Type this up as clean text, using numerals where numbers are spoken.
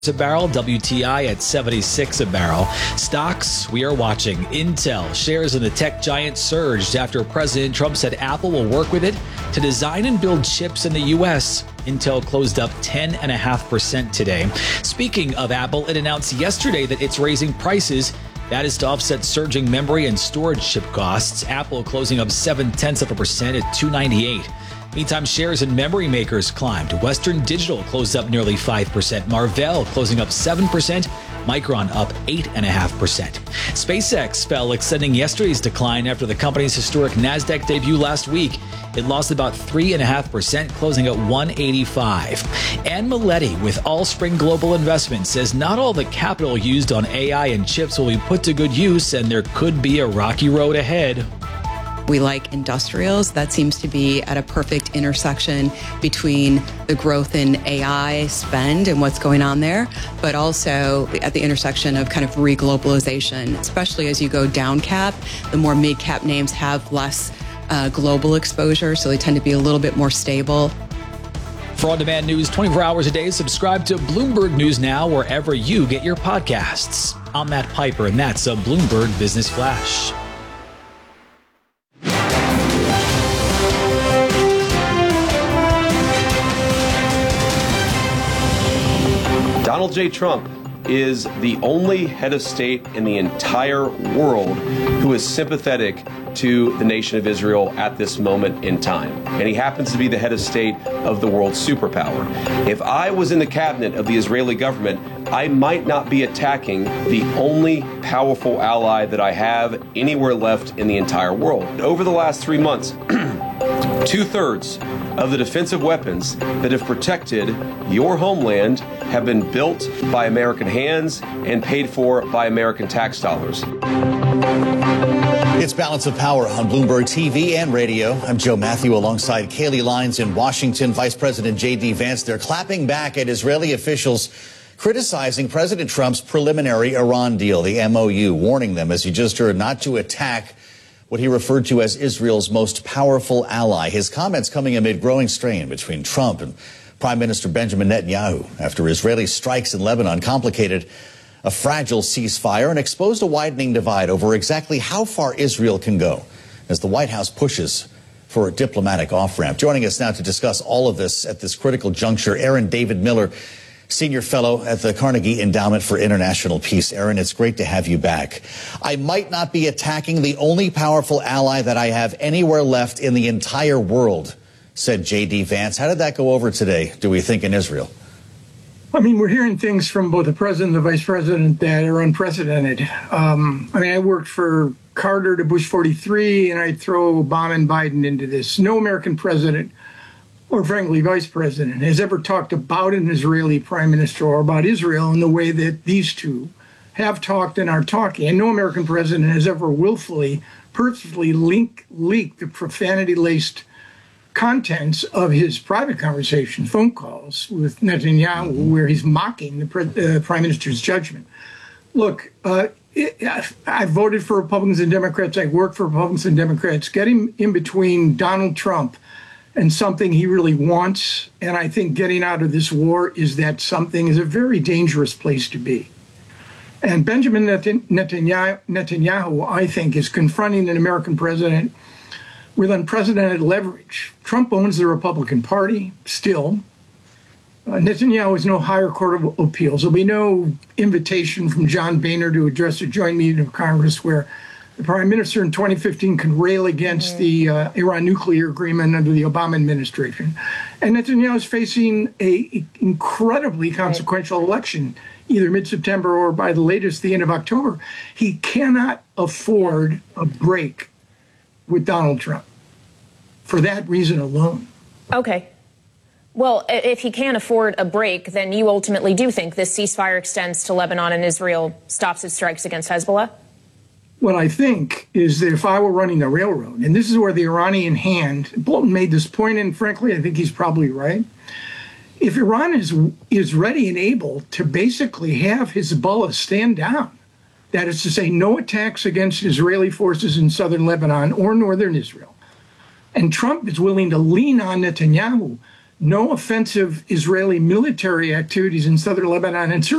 a barrel, WTI at 76 a barrel. Stocks we are watching. Intel shares in the tech giant surged after President Trump said Apple will work with it to design and build chips in the U.S. Intel closed up 10.5% today. Speaking of Apple, it announced yesterday that it's raising prices. That is to offset surging memory and storage chip costs. Apple closing up 0.7% at $298. Meantime, shares in memory makers climbed. Western Digital closed up nearly 5%. Marvell closing up 7%. Micron up 8.5%. SpaceX fell, extending yesterday's decline after the company's historic NASDAQ debut last week. It lost about 3.5%, closing at 185. Anne Maletti with Allspring Global Investments says not all the capital used on AI and chips will be put to good use, and there could be a rocky road ahead. We like industrials. That seems to be at a perfect intersection between the growth in AI spend and what's going on there, but also at the intersection of kind of reglobalization, especially as you go down cap. The more mid cap names have less global exposure, so they tend to be a little bit more stable. For on-demand news 24 hours a day, subscribe to Bloomberg News Now wherever you get your podcasts. I'm Matt Piper, and that's a Bloomberg Business Flash. Donald J. Trump is the only head of state in the entire world who is sympathetic to the nation of Israel at this moment in time. And he happens to be the head of state of the world's superpower. If I was in the cabinet of the Israeli government, I might not be attacking the only powerful ally that I have anywhere left in the entire world. Over the last 3 months, 2/3 of the defensive weapons that have protected your homeland have been built by American hands and paid for by American tax dollars. It's Balance of Power on Bloomberg TV and radio. I'm Joe Matthew alongside Kaylee Lines in Washington. Vice President J.D. Vance, they're clapping back at Israeli officials criticizing President Trump's preliminary Iran deal, the MOU, warning them, as you just heard, not to attack what he referred to as Israel's most powerful ally. His comments coming amid growing strain between Trump and Prime Minister Benjamin Netanyahu after Israeli strikes in Lebanon complicated a fragile ceasefire and exposed a widening divide over exactly how far Israel can go as the White House pushes for a diplomatic off-ramp. Joining us now to discuss all of this at this critical juncture, Aaron David Miller, Senior Fellow at the Carnegie Endowment for International Peace. Aaron, it's great to have you back. I might not be attacking the only powerful ally that I have anywhere left in the entire world, said J.D. Vance. How did that go over today, do we think, in Israel? I mean, we're hearing things from both the president and the vice president that are unprecedented. I worked for Carter to Bush 43, and I'd throw Obama and Biden into this. No American president, or frankly, vice president, has ever talked about an Israeli prime minister or about Israel in the way that these two have talked and are talking. And no American president has ever willfully, purposefully leaked the profanity-laced contents of his private conversations, phone calls with Netanyahu, where he's mocking the prime minister's judgment. Look, I voted for Republicans and Democrats. I worked for Republicans and Democrats. Getting in between Donald Trump and something he really wants, and I think getting out of this war is that something, is a very dangerous place to be. And Benjamin Netanyahu, I think, is confronting an American president with unprecedented leverage. Trump owns the Republican Party still. Netanyahu has no higher court of appeals. There'll be no invitation from John Boehner to address a joint meeting of Congress where the prime minister in 2015 can rail against the Iran nuclear agreement under the Obama administration. And Netanyahu is facing an incredibly consequential election, either mid-September or by the latest, the end of October. He cannot afford a break with Donald Trump for that reason alone. Okay. Well, if he can't afford a break, then you ultimately do think this ceasefire extends to Lebanon and Israel stops its strikes against Hezbollah? What I think is that if I were running the railroad, and this is where the Iranian hand, Bolton made this point, and frankly, I think he's probably right. If Iran is ready and able to basically have Hezbollah stand down, that is to say, no attacks against Israeli forces in southern Lebanon or northern Israel, and Trump is willing to lean on Netanyahu, no offensive Israeli military activities in southern Lebanon and Syria.